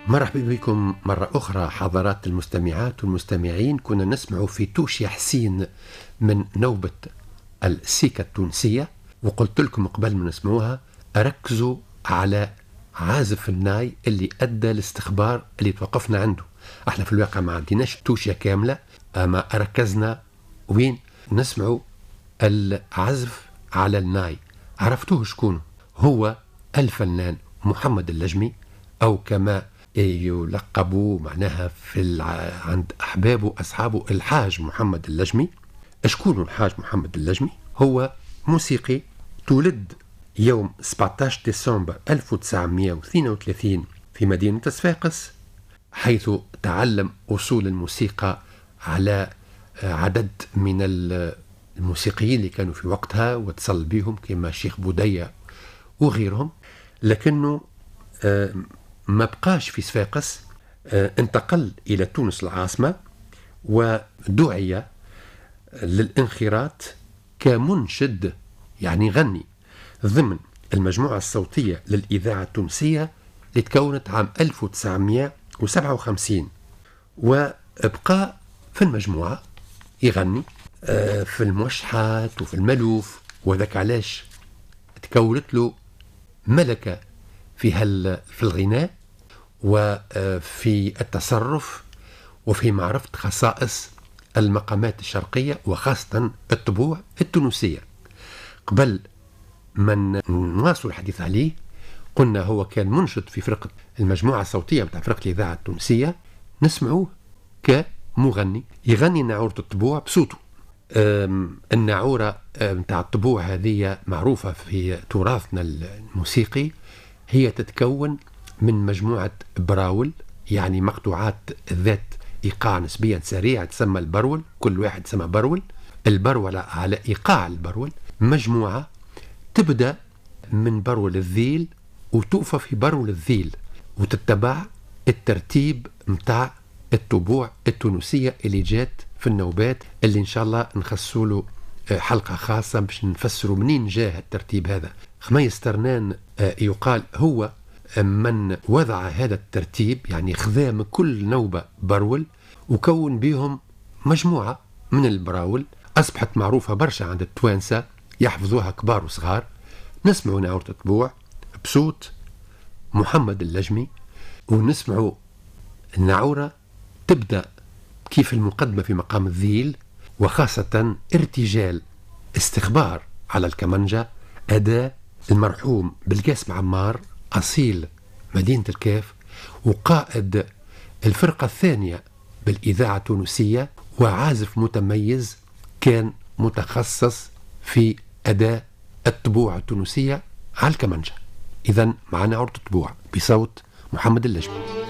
مرحبا بكم مرة أخرى حضرات المستمعات والمستمعين. كنا نسمع في توشيا حسين من نوبة السيكا التونسية، وقلت لكم قبل ما نسمعوها ركزوا على عازف الناي اللي أدى الاستخبار اللي توقفنا عنده. احنا في الواقع ما عندناش توشيا كاملة، أما ركزنا وين نسمعوا العزف على الناي. عرفتوه شكون هو؟ الفنان محمد اللجمي، أو كما يلقبوا معناها عند أحبابه أصحابه الحاج محمد اللجمي. شكون الحاج محمد اللجمي؟ هو موسيقي تولد يوم 17 ديسمبر 1932 في مدينة صفاقس، حيث تعلم أصول الموسيقى على عدد من الموسيقيين اللي كانوا في وقتها واتصل بهم كما الشيخ بودية وغيرهم. لكنه ما بقاش في صفاقس، انتقل إلى تونس العاصمة ودعي للانخراط كمنشد، يعني غني ضمن المجموعة الصوتية للإذاعة التونسية اللي تكونت عام 1957، وابقى في المجموعة يغني في الموشحات وفي الملوف، وذاك علاش تكونت له ملكة في الغناء وفي التصرف وفي معرفة خصائص المقامات الشرقية وخاصة الطبوع التونسية. قبل من نواصل الحديث عليه قلنا هو كان منشد في فرقة المجموعة الصوتية بتاع فرقة الإذاعة التونسية، نسمعوه كمغني يغني ناعورة الطبوع بصوته. الناعورة بتاع الطبوع هذه معروفة في تراثنا الموسيقي، هي تتكون من مجموعة براول، يعني مقطوعات ذات إيقاع نسبيا سريع تسمى البرول، كل واحد سمى برول. البرول على إيقاع البرول، مجموعة تبدأ من برول الذيل وتوقف في برول الذيل، وتتبع الترتيب متاع الطبوع التونسية اللي جات في النوبات، اللي إن شاء الله نخصوا له حلقة خاصة باش نفسروا منين جاء الترتيب هذا. خميس ترنان يقال هو من وضع هذا الترتيب، يعني خذا من كل نوبة برول وكون بهم مجموعة من البراول أصبحت معروفة برشا عند التوانسة، يحفظوها كبار وصغار. نسمعوا ناعورة الطبوع بصوت محمد اللجمي، ونسمعوا الناعورة تبدأ كيف المقدمة في مقام الذيل، وخاصة ارتجال استخبار على الكمنجة، أداء المرحوم بالقاسم عمار أصيل مدينة الكاف وقائد الفرقة الثانية بالإذاعة التونسية، وعازف متميز كان متخصص في أداء الطبوع التونسية على الكمنجة. إذن معنا عورة الطبوع بصوت محمد اللجمي.